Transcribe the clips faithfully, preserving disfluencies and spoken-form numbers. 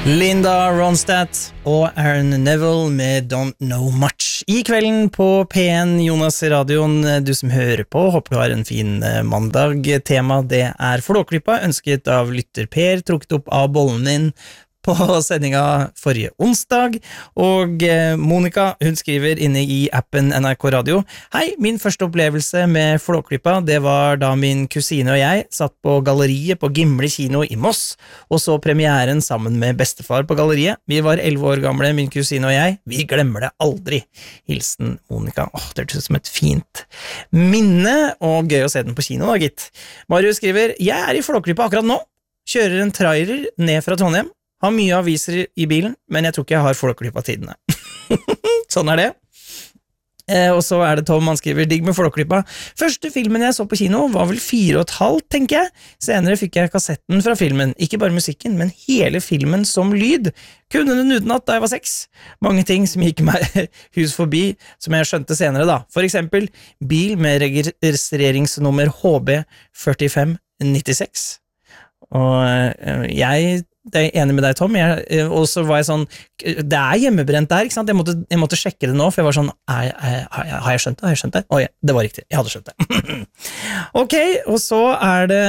Linda Ronstadt og Aaron Neville med Don't Know Much. I kvelden på P en, Jonas i radioen, du som hører på, håper du har en fin mandag. Tema det er Flåklypa, ønsket av lytter Per, trukket opp av bollen din på sendinga forrige onsdag, og eh, Monica, hun skriver inne i appen N R K Radio: Hei, min første opplevelse med Flåklypa, det var da min kusine og jeg satt på galleriet på Gimle kino i Moss, og så premieren sammen med bestefar på galleriet. Vi var elleve år gamle, min kusine og jeg. Vi glemmer det aldri. Hilsen Monica. Åh, det hørtes ut som et fint minne, og gøy å se den på kino da, gitt. Marius skriver: Jeg er i Flåklypa akkurat nå. Kjører en trailer ned fra Trondheim. Har mye aviser i bilen, men jeg tror ikke jeg har Flåklypa-tidene. Sånn er det. Eh, og så er det Tom, han skriver: Digg med Flåklypa. Første filmen jeg så på kino var vel fire og et halvt, tenker jeg. Senere fikk jeg kassetten fra filmen. Ikke bare musikken, men hele filmen som lyd. Kunne den utenat da jeg var seks. Mange ting som gikk meg hus forbi, som jeg skjønte senere da. For eksempel bil med registreringsnummer H B førtifem nittiseks. Og eh, jeg det er enig med deg, Tom. Jeg, og så var jeg sånn, det er hjemmebrent der, ikke sant? Jeg måtte, jeg måtte sjekke det nå, for jeg var sånn, er, er, har, jeg, har jeg skjønt det? Har jeg skjønt det? Åja, det var riktig. Jeg hadde skjønt det. Ok, og så er det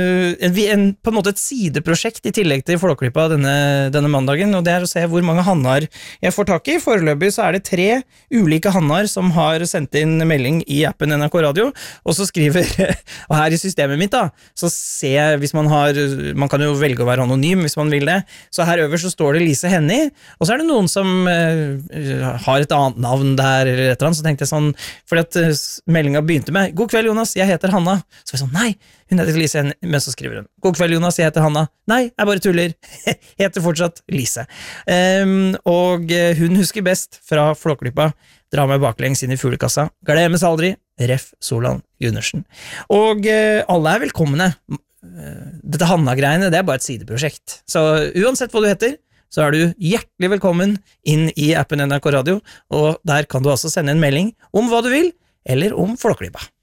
en, en, på en måte et sideprosjekt i tillegg til Flåklypa denne, denne mandagen, og det er å se hvor mange hannar jeg får tak i. Foreløpig så er det tre ulike hannar som har sendt inn melding i appen N R K Radio, og så skriver, og her i systemet mitt da, så ser jeg, hvis man har, man kan jo velge å være anonym hvis man vil det, så her øverst så står det Lise Henny, og så er det noen som uh, har et annet navn der, eller et eller annet, så tenkte jeg sånn, fordi at uh, meldingen begynte med: God kveld, Jonas, jeg heter Hanna. Så var jeg sånn, nei, hun heter Lise Henny, men så skriver hun: God kveld, Jonas, jeg heter Hanna. Nei, jeg bare tuller. Heter fortsatt Lise. Um, og uh, hun husker best fra Flåklypa: Dra meg baklengs inn i fuglekassa. Glemmes aldri. Ref Solan Gundersen. Og uh, alle er velkomne. Dette Hanna-greiene, det er bare et sideprosjekt. Så uansett hva du heter, så er du hjertelig velkommen inn i appen N R K Radio, og der kan du altså sende en melding om hva du vil, eller om Flåklypa.